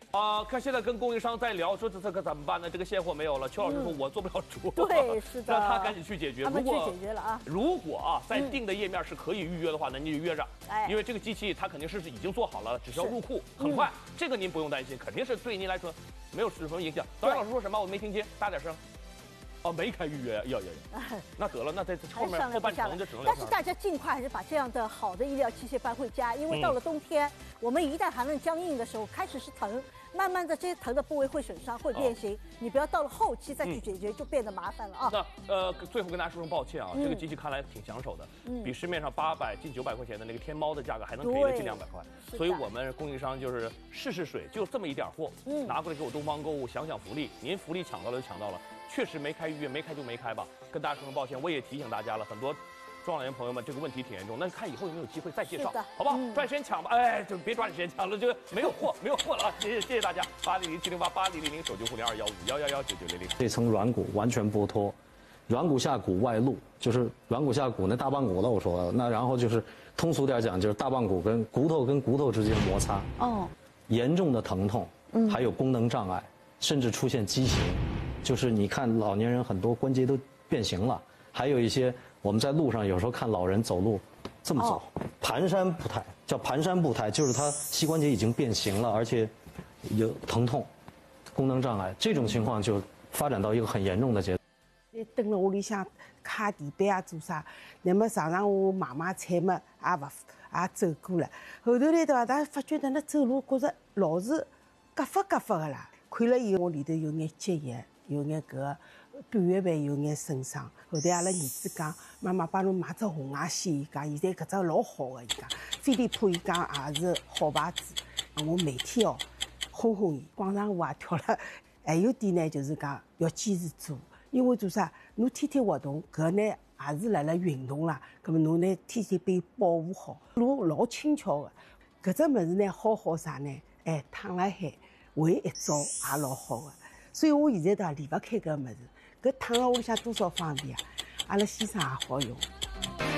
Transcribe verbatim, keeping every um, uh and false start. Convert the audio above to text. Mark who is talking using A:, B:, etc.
A: 啊，看现在跟供应商在聊，说这这可怎么办呢？这个现货没有了。邱老师说，我做不了主。
B: 对，是的。
A: 让他赶紧去解决。
B: 他们去解决了啊。
A: 如果啊，在订的页面是可以预约的话，那您就约上。
B: 哎，
A: 因为这个机器它肯定是已经做好了，只需要入库，很快。这个您不用担心，肯定是对您来说没有什么影响。导演老师说什么？我没听见，大点声。哦，没开预约呀，要要要，那得了，那在后面后半程就只能聊天。
B: 但是大家尽快还是把这样的好的医疗器械搬回家，因为到了冬天，嗯、我们一旦寒冷僵硬的时候，开始是疼，慢慢的这些疼的部位会损伤，会变形。哦、你不要到了后期再去解决，嗯、就变得麻烦了啊。
A: 那呃，最后跟大家说声抱歉啊，嗯、这个机器看来挺抢手的，嗯、比市面上八百近九百块钱的那个天猫的价格还能便宜了近两百块，所以我们供应商就是试试水，就这么一点货，嗯、拿过来给我东方购物享享福利，您福利抢到了就抢到了。确实没开预约，没开就没开吧，跟大家说声抱歉。我也提醒大家了，很多中老年朋友们这个问题挺严重，那看以后有没有机会再介绍，好不好？嗯、抓紧时间抢吧，哎，就别抓紧时间抢了，这个没有货，没有货了啊！谢谢谢谢大家，八零零七零八八零零零手机护零二幺五幺幺幺九九零零。
C: 这层软骨完全剥脱，软骨下骨外露，就是软骨下骨那大棒骨了，我说的那然后就是通俗点讲，就是大棒骨跟骨头跟骨头之间摩擦，哦，严重的疼痛，嗯，还有功能障碍，甚至出现畸形。就是你看老年人很多关节都变形了，还有一些我们在路上有时候看老人走路这么走，哦、蹒跚步态叫蹒跚步态，就是他膝关节已经变形了，而且有疼痛、功能障碍，这种情况就发展到一个很严重的阶段。
D: 你蹲了屋里向擦地板啊做啥？那么常常我买买菜嘛也不也走过了，后头来的话，发觉的那走路觉着老是嘎发嘎发的啦，看了以后我里头有眼结液。有眼搿个短月板有眼损伤，后头阿拉儿子讲，妈妈帮侬买只红外线，伊讲现在搿只老好个，伊讲飞利浦伊讲也是好牌子，我每天哦哄哄伊，广场舞也跳了。还有点呢，就是讲要坚持做，因为做啥？侬天天活动，搿呢也是辣辣运动啦。葛末侬呢天天被保护好，路老轻巧个。搿只物事呢好好啥呢？哎，躺辣海回一早也老好个。所以我现在倒离不开搿物事，搿躺辣屋里向多少方便啊！阿拉先生也好用。